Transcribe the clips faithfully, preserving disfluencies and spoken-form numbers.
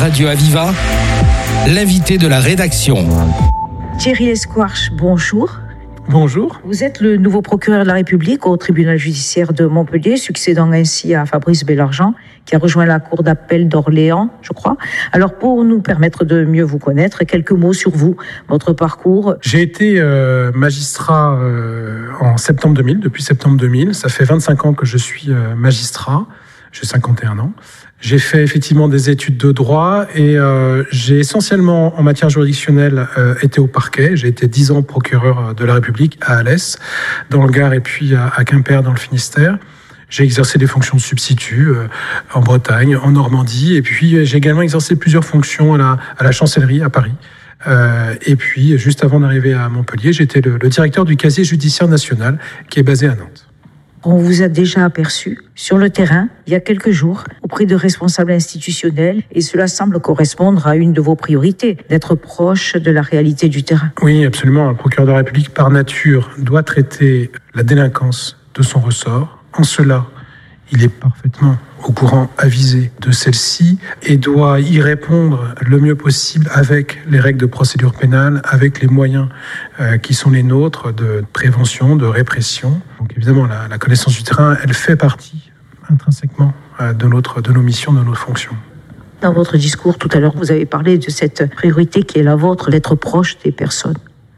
Radio Aviva, l'invité de la rédaction. Thierry Esquarche, bonjour. Bonjour. Vous êtes le nouveau procureur de la République au tribunal judiciaire de Montpellier, succédant ainsi à Fabrice Bellargent, qui a rejoint la cour d'appel d'Orléans, je crois. Alors, pour nous permettre de mieux vous connaître, quelques mots sur vous, votre parcours. J'ai été euh, magistrat euh, en septembre deux mille, depuis septembre deux mille. Ça fait vingt-cinq ans que je suis euh, magistrat. J'ai cinquante et un ans. J'ai fait effectivement des études de droit et euh, j'ai essentiellement, en matière juridictionnelle, euh, été au parquet. J'ai été dix ans procureur de la République à Alès, dans le Gard, et puis à, à Quimper, dans le Finistère. J'ai exercé des fonctions de substitut euh, en Bretagne, en Normandie, et puis j'ai également exercé plusieurs fonctions à la, à la chancellerie à Paris. Euh, et puis, juste avant d'arriver à Montpellier, j'étais le, le directeur du casier judiciaire national qui est basé à Nantes. On vous a déjà aperçu sur le terrain, il y a quelques jours, auprès de responsables institutionnels, et cela semble correspondre à une de vos priorités, d'être proche de la réalité du terrain. Oui, absolument. Un procureur de la République, par nature, doit traiter la délinquance de son ressort. En cela, il est parfaitement au courant, avisé de celle-ci, et doit y répondre le mieux possible avec les règles de procédure pénale, avec les moyens euh, qui sont les nôtres de prévention, de répression. Donc évidemment, la, la connaissance du terrain, elle fait partie intrinsèquement euh, de, notre, de nos missions, de nos fonctions. Dans votre discours tout à l'heure, vous avez parlé de cette priorité qui est la vôtre, d'être proche des personnes.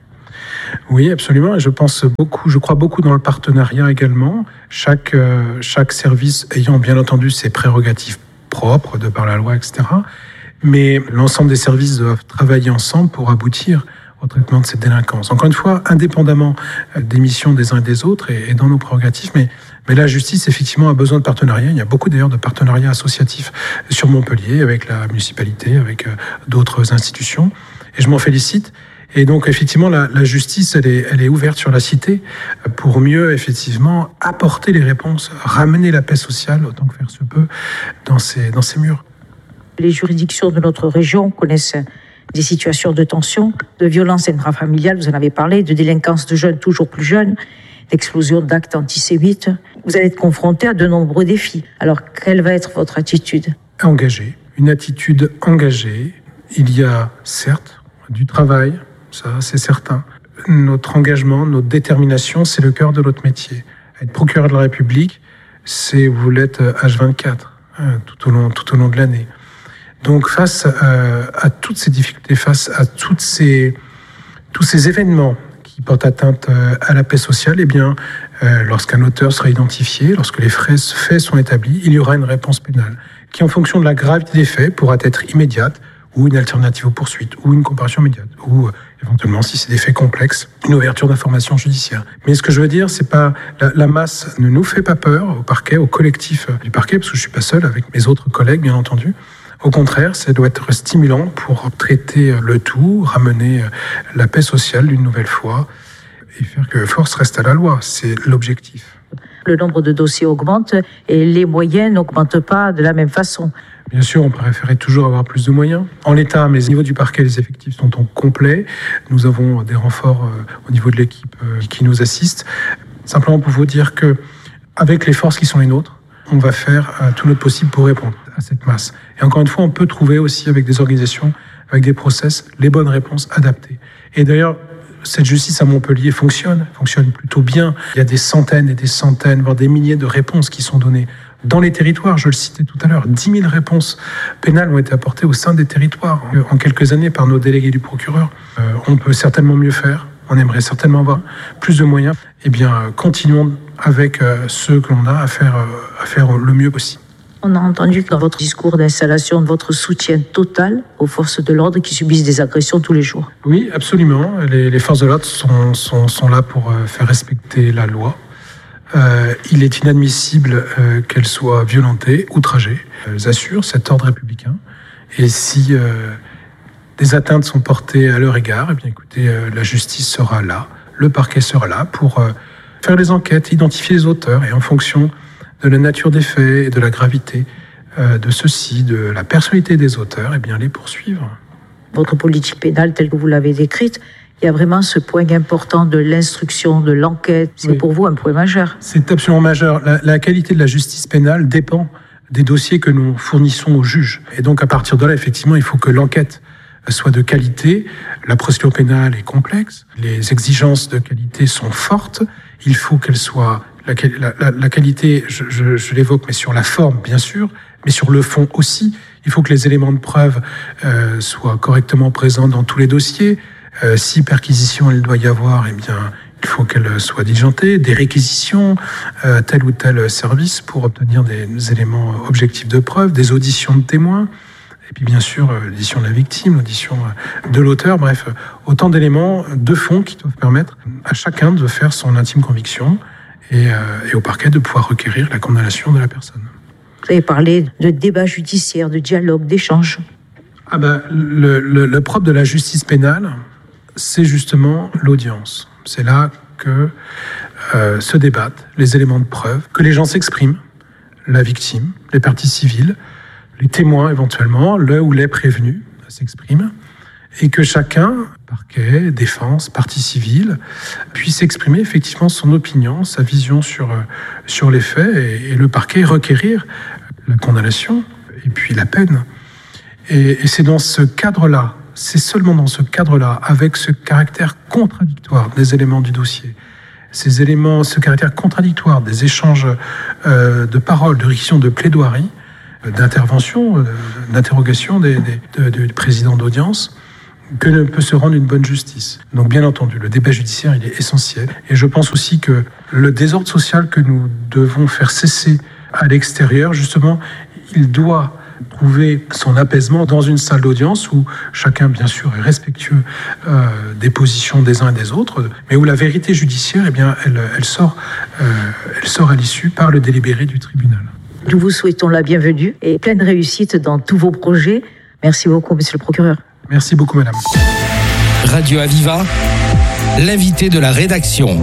Oui, absolument. Et je pense beaucoup, je crois beaucoup dans le partenariat également. Chaque, euh, chaque service ayant bien entendu ses prérogatives propres de par la loi, et cetera. Mais l'ensemble des services doivent travailler ensemble pour aboutir au traitement de cette délinquance. Encore une fois, indépendamment des missions des uns et des autres et, et dans nos prérogatives. Mais, mais la justice, effectivement, a besoin de partenariat. Il y a beaucoup d'ailleurs de partenariats associatifs sur Montpellier avec la municipalité, avec euh, d'autres institutions. Et je m'en félicite. Et donc, effectivement, la, la justice, elle est, elle est ouverte sur la cité pour mieux, effectivement, apporter les réponses, ramener la paix sociale, autant que faire se peut, dans ces, dans ces murs. Les juridictions de notre région connaissent des situations de tension, de violence intrafamiliale, vous en avez parlé, de délinquance de jeunes toujours plus jeunes, d'explosion d'actes antisémites. Vous allez être confronté à de nombreux défis. Alors, quelle va être votre attitude ? Engagée, une attitude engagée. Il y a, certes, du travail, ça, c'est certain. Notre engagement, notre détermination, c'est le cœur de notre métier. Être procureur de la République, c'est vous l'êtes H vingt-quatre, hein, tout au long, tout au long de l'année. Donc, face euh, à toutes ces difficultés, face à toutes ces, tous ces événements qui portent atteinte euh, à la paix sociale, eh bien, euh, lorsqu'un auteur sera identifié, lorsque les faits sont établis, il y aura une réponse pénale qui, en fonction de la gravité des faits, pourra être immédiate, ou une alternative aux poursuites, ou une comparution immédiate, ou euh, éventuellement, si c'est des faits complexes, une ouverture d'information judiciaire. Mais ce que je veux dire, c'est pas la, la masse ne nous fait pas peur au parquet, au collectif du parquet, parce que je suis pas seul avec mes autres collègues, bien entendu. Au contraire, ça doit être stimulant pour traiter le tout, ramener la paix sociale d'une nouvelle fois, et faire que force reste à la loi. C'est l'objectif. Le nombre de dossiers augmente et les moyens n'augmentent pas de la même façon. Bien sûr, on préférait toujours avoir plus de moyens. En l'état, mais au niveau du parquet, les effectifs sont au complet. Nous avons des renforts euh, au niveau de l'équipe euh, qui nous assiste. Simplement pour vous dire que, avec les forces qui sont les nôtres, on va faire euh, tout notre possible pour répondre à cette masse. Et encore une fois, on peut trouver aussi avec des organisations, avec des process, les bonnes réponses adaptées. Et d'ailleurs, cette justice à Montpellier fonctionne, fonctionne plutôt bien. Il y a des centaines et des centaines, voire des milliers de réponses qui sont données dans les territoires. Je le citais tout à l'heure, dix mille réponses pénales ont été apportées au sein des territoires en quelques années par nos délégués du procureur. Euh, on peut certainement mieux faire, on aimerait certainement avoir plus de moyens. Eh bien, continuons avec euh, ceux que l'on a à faire, euh, à faire le mieux possible. On a entendu dans votre discours d'installation votre soutien total aux forces de l'ordre qui subissent des agressions tous les jours. Oui, absolument. Les, les forces de l'ordre sont, sont, sont là pour euh, faire respecter la loi. Euh, il est inadmissible euh, qu'elles soient violentées, outragées. Elles assurent cet ordre républicain. Et si euh, des atteintes sont portées à leur égard, eh bien, écoutez, euh, la justice sera là, le parquet sera là pour euh, faire les enquêtes, identifier les auteurs et en fonction de la nature des faits et de la gravité euh, de ceux-ci, de la personnalité des auteurs, eh bien, les poursuivre. Votre politique pénale telle que vous l'avez décrite, il y a vraiment ce point important de l'instruction, de l'enquête. C'est oui. Pour vous un point majeur. C'est absolument majeur. La, la qualité de la justice pénale dépend des dossiers que nous fournissons aux juges. Et donc, à partir de là, effectivement, il faut que l'enquête soit de qualité. La procédure pénale est complexe. Les exigences de qualité sont fortes. Il faut qu'elle soit... La, la, la qualité, je, je, je l'évoque, mais sur la forme, bien sûr, mais sur le fond aussi. Il faut que les éléments de preuve euh, soient correctement présents dans tous les dossiers. Euh, si perquisition il doit y avoir, eh bien, il faut qu'elle soit diligentée. Des réquisitions, euh, tel ou tel service pour obtenir des, des éléments objectifs de preuve, des auditions de témoins. Et puis bien sûr, l'audition de la victime, l'audition de l'auteur, bref, autant d'éléments de fond qui doivent permettre à chacun de faire son intime conviction et, euh, et au parquet de pouvoir requérir la condamnation de la personne. Vous avez parlé de débat judiciaire, de dialogue, d'échange. Ah ben, le, le, le propre de la justice pénale, c'est justement l'audience. C'est là que euh, se débattent les éléments de preuve, que les gens s'expriment, la victime, les parties civiles, les témoins éventuellement, le ou les prévenus s'expriment, et que chacun, parquet, défense, partie civile, puisse exprimer effectivement son opinion, sa vision sur, sur les faits, et, et le parquet requérir la condamnation et puis la peine. Et, et c'est dans ce cadre-là, c'est seulement dans ce cadre-là, avec ce caractère contradictoire des éléments du dossier, ces éléments, ce caractère contradictoire des échanges euh, de paroles, de réquisitions, de plaidoiries, d'intervention, d'interrogation des, des, de, du président d'audience, que ne peut se rendre une bonne justice. Donc bien entendu, le débat judiciaire, il est essentiel. Et je pense aussi que le désordre social que nous devons faire cesser à l'extérieur, justement, il doit trouver son apaisement dans une salle d'audience où chacun, bien sûr, est respectueux euh, des positions des uns et des autres, mais où la vérité judiciaire, eh bien, elle, elle, sort, euh, elle sort à l'issue par le délibéré du tribunal. Nous vous souhaitons la bienvenue et pleine réussite dans tous vos projets. Merci beaucoup, monsieur le procureur. Merci beaucoup, madame. Radio Aviva, l'invité de la rédaction.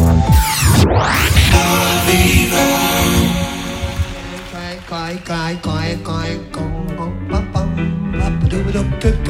Cry, cry, cry, cry, cry, cry, cry, cry, cry, cry, cry, cry, cry, cry,